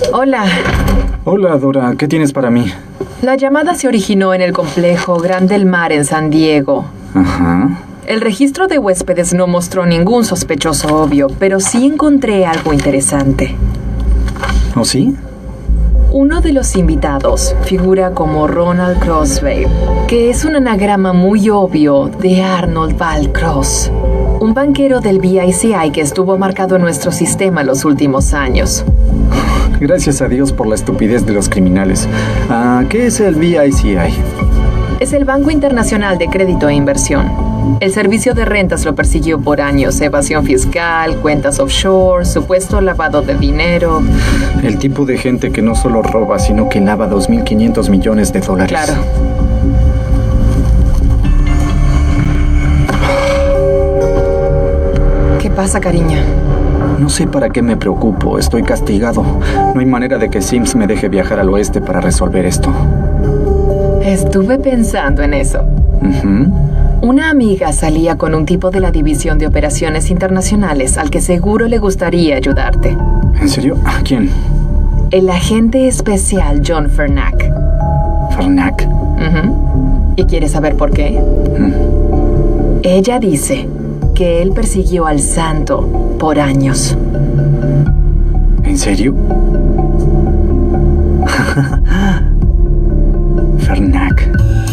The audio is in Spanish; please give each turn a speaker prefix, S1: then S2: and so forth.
S1: Hola.
S2: Hola, Dora. ¿Qué tienes para mí?
S1: La llamada se originó en el complejo Gran del Mar en San Diego.
S2: Ajá.
S1: El registro de huéspedes no mostró ningún sospechoso obvio, pero sí encontré algo interesante.
S2: ¿Oh, sí?
S1: Uno de los invitados figura como Ronald Crossway, que es un anagrama muy obvio de Arnold Val Cross, un banquero del BICI que estuvo marcado en nuestro sistema los últimos años.
S2: Gracias a Dios por la estupidez de los criminales. ¿Qué es el BICI?
S1: Es el Banco Internacional de Crédito e Inversión. El servicio de rentas lo persiguió por años. Evasión fiscal, cuentas offshore, supuesto lavado de dinero.
S2: El tipo de gente que no solo roba, sino que lava 2.500 millones de dólares.
S1: Claro. ¿Qué pasa, cariño?
S2: No sé para qué me preocupo. Estoy castigado. No hay manera de que Sims me deje viajar al oeste para resolver esto.
S1: Estuve pensando en eso. Una amiga salía con un tipo de la División de Operaciones Internacionales al que seguro le gustaría ayudarte.
S2: ¿En serio? ¿A quién?
S1: El agente especial John Fernack.
S2: ¿Fernack?
S1: ¿Y quieres saber por qué? Ella dice que él persiguió al santo por años.
S2: ¿En serio?